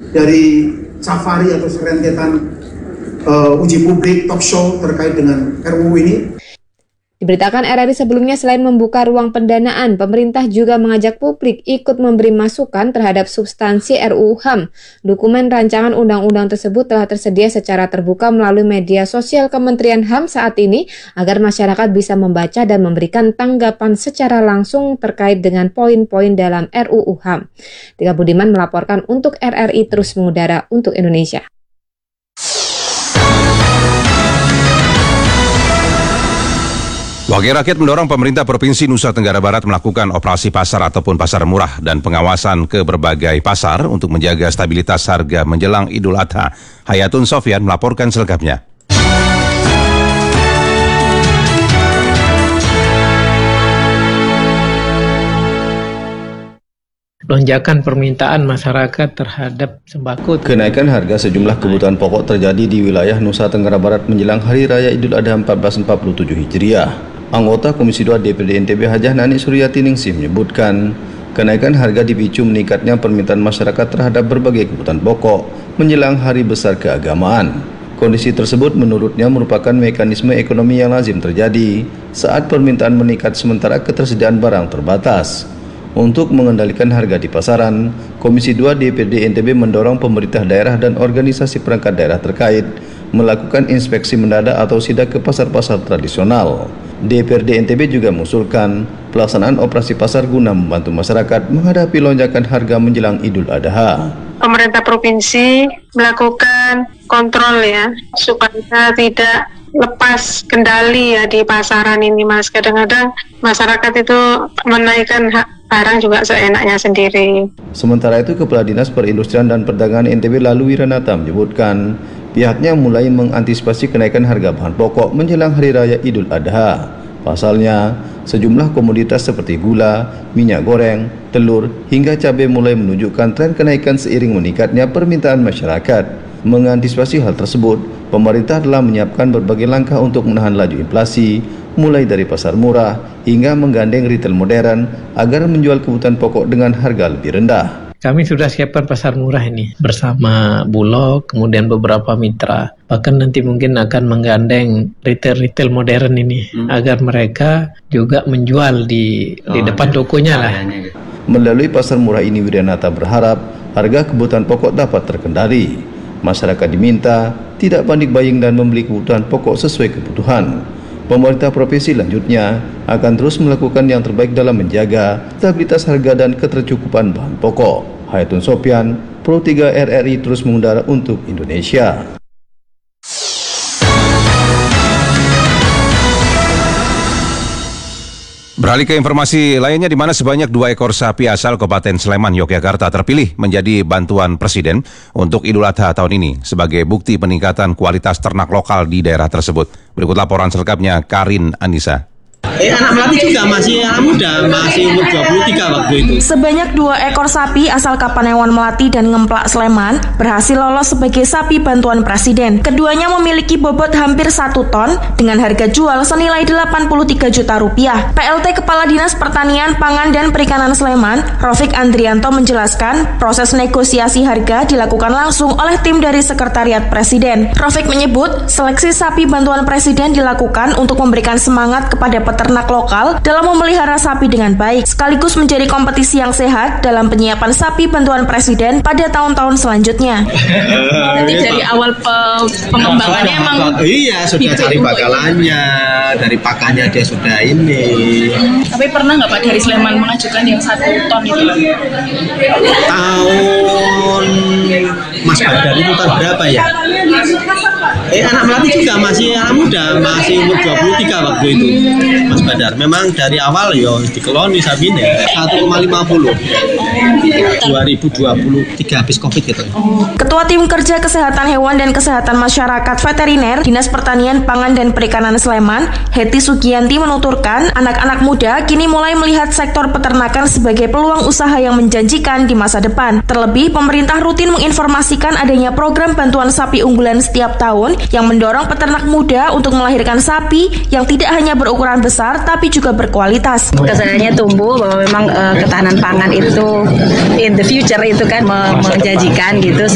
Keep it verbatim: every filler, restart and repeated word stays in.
dari safari atau serentetan uh, uji publik, talk show terkait dengan R U U ini. Diberitakan R R I sebelumnya selain membuka ruang pendanaan, pemerintah juga mengajak publik ikut memberi masukan terhadap substansi R U U H A M. Dokumen rancangan undang-undang tersebut telah tersedia secara terbuka melalui media sosial Kementerian H A M saat ini agar masyarakat bisa membaca dan memberikan tanggapan secara langsung terkait dengan poin-poin dalam R U U H A M. Tika Budiman melaporkan untuk R R I Terus Mengudara untuk Indonesia. Wakil rakyat mendorong pemerintah Provinsi Nusa Tenggara Barat melakukan operasi pasar ataupun pasar murah dan pengawasan ke berbagai pasar untuk menjaga stabilitas harga menjelang Idul Adha. Hayatun Sofyan melaporkan selengkapnya. Lonjakan permintaan masyarakat terhadap sembako. Kenaikan harga sejumlah kebutuhan pokok terjadi di wilayah Nusa Tenggara Barat menjelang Hari Raya Idul Adha seribu empat ratus empat puluh tujuh Hijriah. Anggota Komisi dua D P R D N T B Hajah Nani Suryati Ningsih menyebutkan, kenaikan harga dipicu meningkatnya permintaan masyarakat terhadap berbagai kebutuhan pokok menjelang hari besar keagamaan. Kondisi tersebut menurutnya merupakan mekanisme ekonomi yang lazim terjadi saat permintaan meningkat sementara ketersediaan barang terbatas. Untuk mengendalikan harga di pasaran, Komisi dua D P R D N T B mendorong pemerintah daerah dan organisasi perangkat daerah terkait melakukan inspeksi mendadak atau sidak ke pasar-pasar tradisional. D P R D N T B juga mengusulkan pelaksanaan operasi pasar guna membantu masyarakat menghadapi lonjakan harga menjelang Idul Adha. Pemerintah provinsi melakukan kontrol ya, supaya tidak lepas kendali ya di pasaran ini, Mas. Kadang-kadang masyarakat itu menaikkan barang juga seenaknya sendiri. Sementara itu, Kepala Dinas Perindustrian dan Perdagangan N T B Lalu Wiranata menyebutkan pihaknya mulai mengantisipasi kenaikan harga bahan pokok menjelang Hari Raya Idul Adha. Pasalnya, sejumlah komoditas seperti gula, minyak goreng, telur, hingga cabai mulai menunjukkan tren kenaikan seiring meningkatnya permintaan masyarakat. Mengantisipasi hal tersebut, pemerintah telah menyiapkan berbagai langkah untuk menahan laju inflasi, mulai dari pasar murah hingga menggandeng retail modern agar menjual kebutuhan pokok dengan harga lebih rendah. Kami sudah siapkan pasar murah ini bersama Bulog, kemudian beberapa mitra. Bahkan nanti mungkin akan menggandeng retail-retail modern ini hmm. agar mereka juga menjual di, oh, di depan tokonya lah. Melalui pasar murah ini, Wiranata berharap harga kebutuhan pokok dapat terkendali. Masyarakat diminta tidak panik buying dan membeli kebutuhan pokok sesuai kebutuhan. Pemerintah provinsi lanjutnya akan terus melakukan yang terbaik dalam menjaga stabilitas harga dan ketercukupan bahan pokok. Hayatun Sofyan, Pro tiga R R I Terus Mengudara untuk Indonesia. Beralih ke informasi lainnya, di mana sebanyak dua ekor sapi asal Kabupaten Sleman, Yogyakarta terpilih menjadi bantuan Presiden untuk Idul Adha tahun ini sebagai bukti peningkatan kualitas ternak lokal di daerah tersebut. Berikut laporan selengkapnya Karin Anissa. Eh, anak melati juga masih anak muda, masih umur dua puluh tiga waktu itu. Sebanyak dua ekor sapi asal Kapanewon Melati dan Ngemplak Sleman berhasil lolos sebagai sapi bantuan Presiden. Keduanya memiliki bobot hampir satu ton dengan harga jual senilai delapan puluh tiga juta rupiah. P L T Kepala Dinas Pertanian, Pangan, dan Perikanan Sleman, Rofik Andrianto menjelaskan proses negosiasi harga dilakukan langsung oleh tim dari Sekretariat Presiden. Rofik menyebut seleksi sapi bantuan Presiden dilakukan untuk memberikan semangat kepada peternak lokal dalam memelihara sapi dengan baik, sekaligus menjadi kompetisi yang sehat dalam penyiapan sapi bantuan Presiden pada tahun-tahun selanjutnya. Jadi dari awal pe- pengembangannya emang iya sudah cari bakalannya, dari pakannya dia sudah ini. Tapi pernah nggak Pak dari Sleman mengajukan yang satu ton itu? Tahun Mas Badar itu tahun berapa ya? Eh anak melati juga masih anak muda, masih umur dua puluh tiga waktu itu. Mas Badar, memang dari awal yo dikeloni sabine satu koma lima puluh dua ribu dua puluh tiga habis Covid gitu. Ketua Tim Kerja Kesehatan Hewan dan Kesehatan Masyarakat Veteriner Dinas Pertanian, Pangan, dan Perikanan Sleman, Heti Sugianti menuturkan, anak-anak muda kini mulai melihat sektor peternakan sebagai peluang usaha yang menjanjikan di masa depan. Terlebih, pemerintah rutin menginformasikan adanya program bantuan sapi unggulan setiap tahun yang mendorong peternak muda untuk melahirkan sapi yang tidak hanya berukuran besar tapi juga berkualitas. Kesadarannya tumbuh bahwa memang uh, ketahanan pangan itu in the future itu kan menjanjikan gitu.